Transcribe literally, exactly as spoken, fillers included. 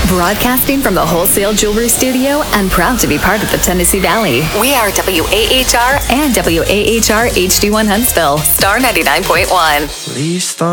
Broadcasting from the Wholesale Jewelry Studio and proud to be part of the Tennessee Valley. We are W A H R and W A H R H D one Huntsville. Star ninety-nine point one. Please stop.